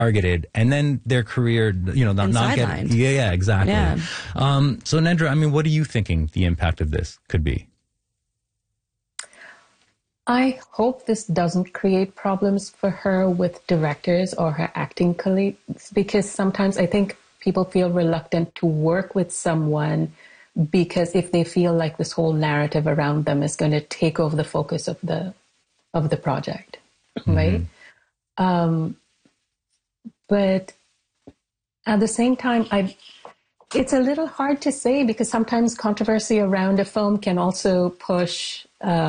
targeted, and then their career, not get. Yeah, exactly. Yeah. So Nedra, I mean, what are you thinking the impact of this could be? I hope this doesn't create problems for her with directors or her acting colleagues, because sometimes I think people feel reluctant to work with someone because if they feel like this whole narrative around them is going to take over the focus of the project, right? But at the same time, it's a little hard to say because sometimes controversy around a film can also push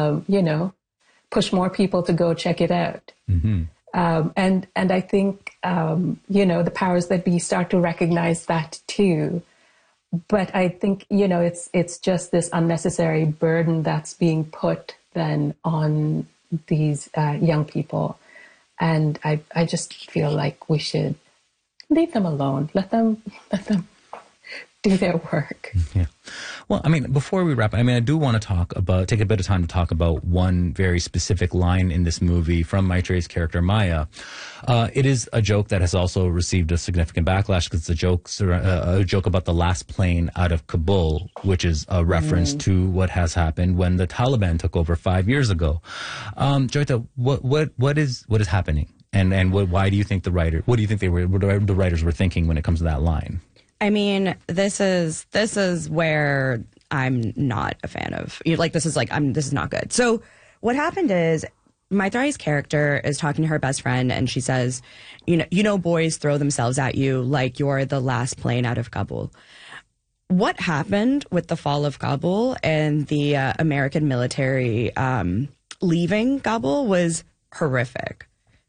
more people to go check it out. And I think, the powers that be start to recognize that too. But I think, it's just this unnecessary burden that's being put then on these young people. And I just feel like we should leave them alone. Let them do their work. Yeah. Well, I mean, before we wrap, I do want to take a bit of time to talk about one very specific line in this movie from Maitrey's character, Maya. It is a joke that has also received a significant backlash because it's a joke about the last plane out of Kabul, which is a reference to what has happened when the Taliban took over 5 years ago. Joyita, what is happening? And why do you think the writers were thinking when it comes to that line? I mean, this is where I'm not a fan of. This is not good. So what happened is Maitrey's character is talking to her best friend, and she says, boys throw themselves at you like you're the last plane out of Kabul. What happened with the fall of Kabul and the American military leaving Kabul was horrific.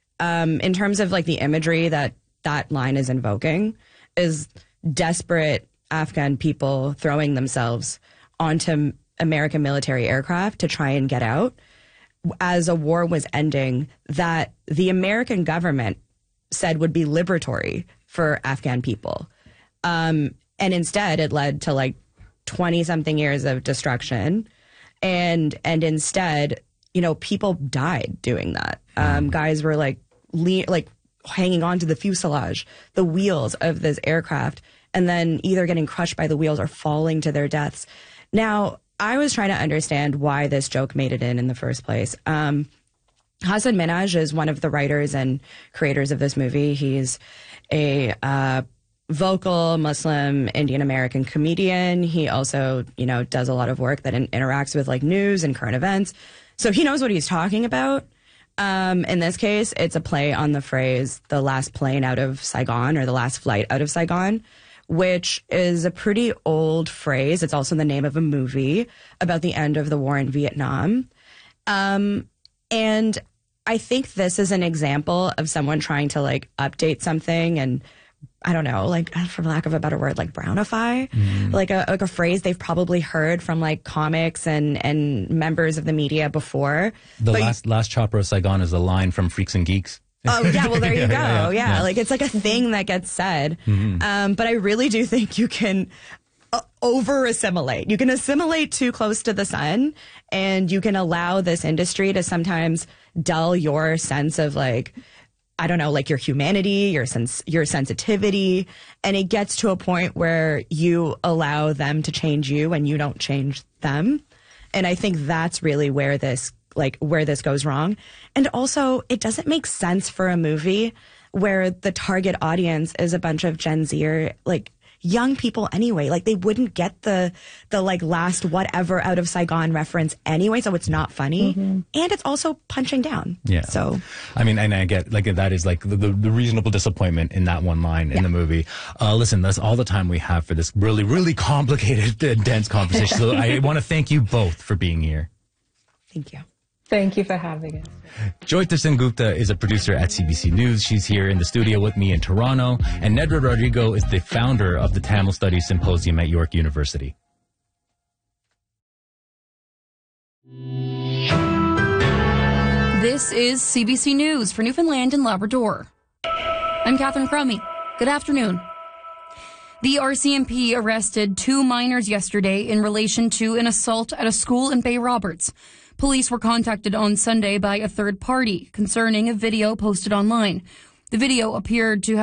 In terms of the imagery that line is invoking is desperate Afghan people throwing themselves onto American military aircraft to try and get out as a war was ending that the American government said would be liberatory for Afghan people. And instead it led to 20-something years of destruction. And instead, people died doing that. Guys were hanging on to the fuselage, the wheels of this aircraft, and then either getting crushed by the wheels or falling to their deaths. Now, I was trying to understand why this joke made it in the first place. Hasan Minhaj is one of the writers and creators of this movie. He's a vocal Muslim Indian American comedian. He also, does a lot of work that interacts with news and current events. So he knows what he's talking about. In this case, it's a play on the phrase, the last plane out of Saigon or the last flight out of Saigon, which is a pretty old phrase. It's also the name of a movie about the end of the war in Vietnam. And I think this is an example of someone trying to update something and, I don't know, for lack of a better word, brownify, a phrase they've probably heard from comics and members of the media before. Last Chopper of Saigon is a line from Freaks and Geeks. Oh, yeah, well, there you go. Yeah. It's a thing that gets said. But I really do think you can over-assimilate. You can assimilate too close to the sun, and you can allow this industry to sometimes dull your sense of I don't know, your humanity, your sensitivity, and it gets to a point where you allow them to change you and you don't change them. And I think that's really where this goes wrong. And also, it doesn't make sense for a movie where the target audience is a bunch of Gen Z or young people anyway. They wouldn't get the last whatever out of Saigon reference anyway, so it's not funny. And it's also punching down. Yeah. So I mean, and I get that is the reasonable disappointment in that one line in the movie. Listen, that's all the time we have for this really, really complicated, dense conversation. So I want to thank you both for being here. Thank you. Thank you for having us. Joyita Sengupta is a producer at CBC News. She's here in the studio with me in Toronto. And Nedra Rodrigo is the founder of the Tamil Studies Symposium at York University. This is CBC News for Newfoundland and Labrador. I'm Catherine Crummy. Good afternoon. The RCMP arrested 2 minors yesterday in relation to an assault at a school in Bay Roberts. Police were contacted on Sunday by a third party concerning a video posted online. The video appeared to